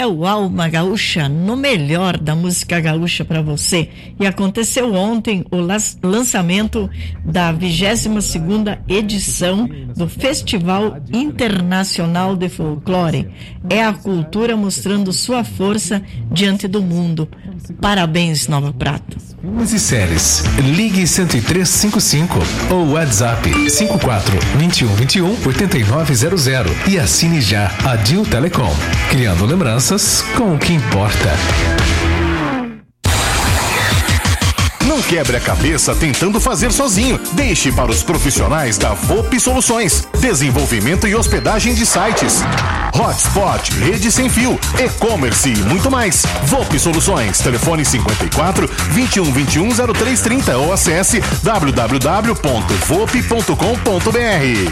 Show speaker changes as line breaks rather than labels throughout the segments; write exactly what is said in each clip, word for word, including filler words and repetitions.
é o Alma Gaúcha, no melhor da música gaúcha para você. E aconteceu ontem o lançamento da vigésima segunda edição do Festival Internacional de Folclore. É a cultura mostrando sua força diante do mundo. Parabéns, Nova Prata.
Filmes e séries. Ligue cento e três cinquenta e cinco ou WhatsApp cinco quatro, vinte e um, vinte e um, oitenta e nove zero zero e assine já a Dil Telecom, criando lembranças com o que importa.
Não quebre a cabeça tentando fazer sozinho. Deixe para os profissionais da V O P Soluções. Desenvolvimento e hospedagem de sites, hotspot, rede sem fio, e-commerce e muito mais. V O P Soluções. Telefone cinquenta e quatro, vinte e um, vinte e um, zero três trinta ou acesse w w w ponto vop ponto com ponto b r.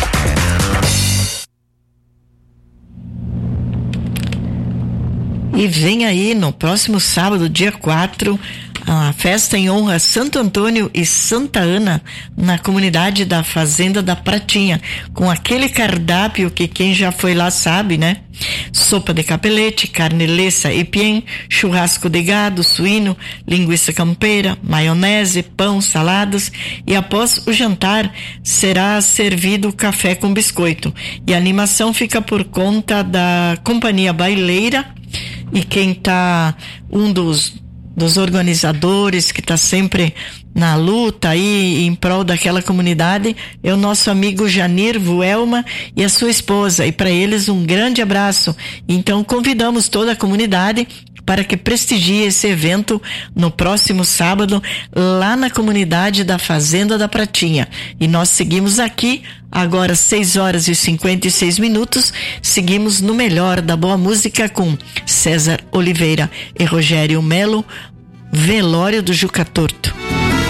E vem aí no próximo sábado, dia quatro, a festa em honra a Santo Antônio e Santa Ana na comunidade da Fazenda da Pratinha, com aquele cardápio que quem já foi lá sabe, né? Sopa de capelete, carne lessa e piem, churrasco de gado, suíno, linguiça campeira, maionese, pão, saladas, e após o jantar será servido café com biscoito. E a animação fica por conta da Companhia Baileira, e quem tá um dos dos organizadores que está sempre na luta aí em prol daquela comunidade é o nosso amigo Janir Vuelma e a sua esposa, e para eles um grande abraço. Então convidamos toda a comunidade para que prestigie esse evento no próximo sábado lá na comunidade da Fazenda da Pratinha. E nós seguimos aqui agora seis horas e cinquenta e seis minutos, seguimos no melhor da boa música com César Oliveira e Rogério Melo, Velório do Juca Torto.